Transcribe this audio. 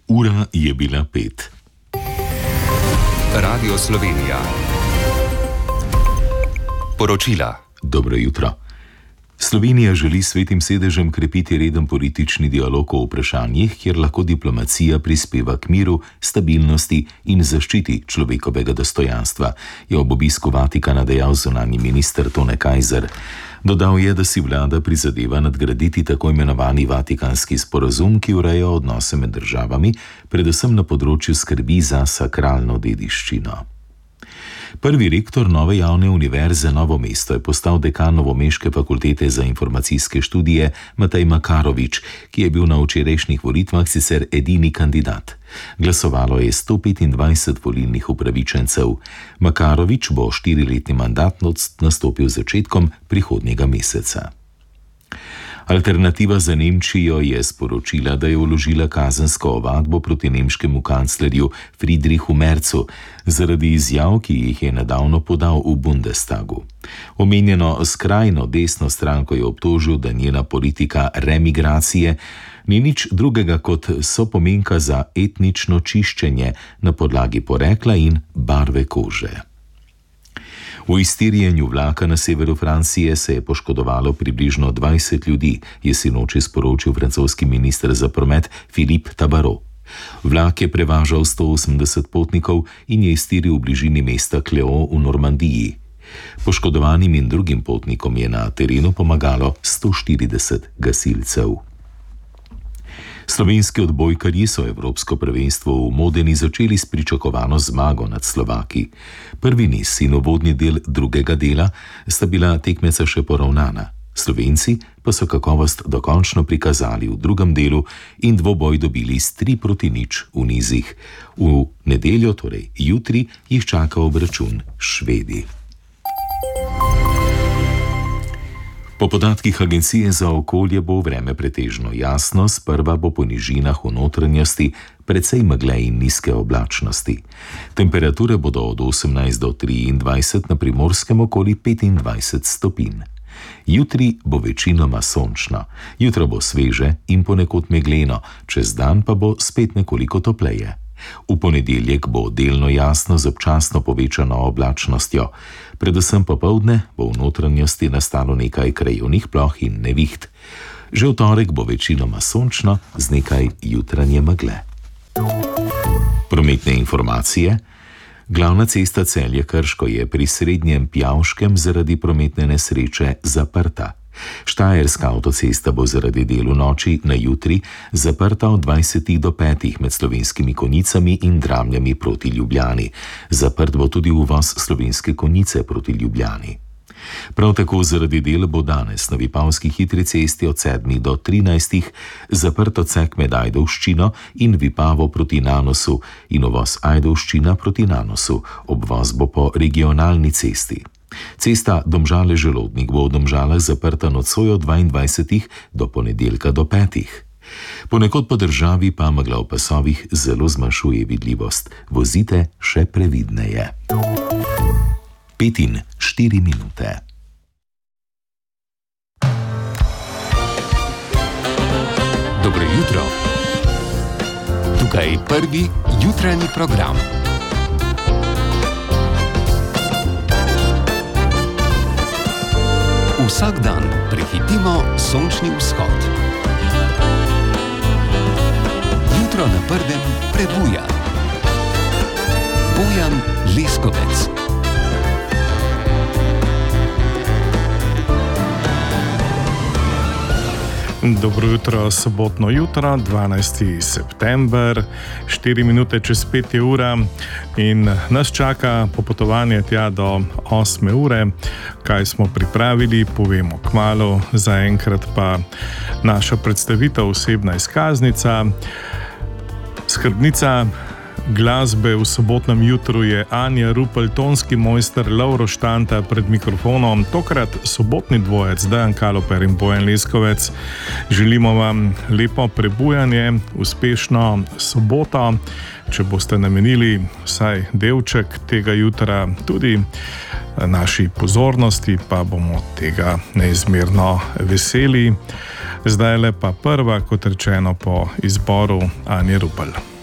Ura je bila 5. Radio Slovenija. Poročila. Dobro jutro. Slovenija želi s Svetim sedežem krepiti reden politični dialog o vprašanjih, kjer lahko diplomacija prispeva k miru, stabilnosti in zaščiti človekovega dostojanstva, je ob obisku Vatikana dejal zunanji minister Tone Kajzer. Dodal je, da si vlada prizadeva nadgraditi tako imenovani Vatikanski sporazum, ki ureja odnose med državami, predvsem na področju skrbi za sakralno dediščino. Prvi rektor nove javne univerze Novo mesto je postal dekan Novomeške fakultete za informacijske študije Matej Makarovič, ki je bil na včerajšnjih volitvah sicer edini kandidat. Glasovalo je 125 volilnih upravičencev. Makarovič bo 4-letni mandat nastopil z začetkom prihodnjega meseca. Alternativa za Nemčijo je sporočila, da je vložila kazensko ovadbo proti nemškemu kanclerju Friedrichu Merzu zaradi izjav, ki jih je nedavno podal v Bundestagu. Omenjeno skrajno desno stranko je obtožil, da njena politika remigracije ni nič drugega kot sopomenka za etnično čiščenje na podlagi porekla in barve kože. V iztirjenju vlaka na severu Francije se je poškodovalo približno 20 ljudi, je sinoči sporočil francoski minister za promet Philippe Tabarot. Vlak je prevažal 180 potnikov in je iztiril v bližini mesta Cléon v Normandiji. Poškodovanim in drugim potnikom je na terenu pomagalo 140 gasilcev. Slovenski odbojkarji so evropsko prvenstvo v Modeni začeli s pričakovano zmago nad Slovaki. Prvi niz in uvodni del drugega dela sta bila tekmeca še poravnana. Slovenci pa so kakovost dokončno prikazali v drugem delu in dvoboj dobili s 3-0 v nizih. V nedeljo, torej jutri, jih čaka obračun Švedi. Po podatkih Agencije za okolje bo vreme pretežno jasno, sprva bo po nižinah v notranjosti precej megle in nizke oblačnosti. Temperature bodo od 18 do 23, na Primorskem okoli 25 stopinj. Jutri bo večinoma sončno, jutro bo sveže in ponekod megleno, čez dan pa bo spet nekoliko topleje. V ponedeljek bo delno jasno z občasno povečano oblačnostjo. Predvsem popoldne bo v notranjosti nastalo nekaj krajevnih ploh in neviht. Že v torek bo večinoma sončno z nekaj jutranje megle. Prometne informacije. Glavna cesta Celje-Krško je pri Srednjem Pjavškem zaradi prometne nesreče zaprta. Štajerska avtocesta bo zaradi del v noči na jutri zaprta od 20 do 5 med Slovenskimi Konjicami in Dramljami proti Ljubljani. Zaprt bo tudi uvoz Slovenske Konjice proti Ljubljani. Prav tako zaradi del bo danes na Vipavski hitri cesti od 7 do 13 zaprt odsek med Ajdovščino in Vipavo proti Nanosu in uvoz Ajdovščina proti Nanosu. Obvoz bo po regionalni cesti. Cesta Domžale-Želodnik bo v Domžalah zaprta nocoj od 22 do ponedeljka do 5. Ponekod po državi pa megla v pasovih zelo zmanjšuje vidljivost. Vozite še previdneje. 4 minute. Dobro jutro. Tukaj prvi jutranji program. Vsak dan prehitimo sončni vzhod. Jutro na prvem prebuja. Bojan Leskovec. Dobro jutro, sobotno jutro, 12. september, 4 minute čez 5 je ura in nas čaka popotovanje tja do 8 ure. Kaj smo pripravili, povemo kmalu, zaenkrat pa naša predstavitev osebna izkaznica. Skrbnica glasbe v sobotnem jutru je Anja Rupel, tonski mojster Lovro Štanta pred mikrofonom. Tokrat sobotni dvojec Dejan Kaloper in Bojan Leskovec. Želimo vam lepo prebujanje, uspešno soboto. Če boste namenili vsaj delček tega jutra tudi naši pozornosti, pa bomo tega neizmerno veseli. Zdaj le pa prva, kot rečeno, po izboru Anje Rupel.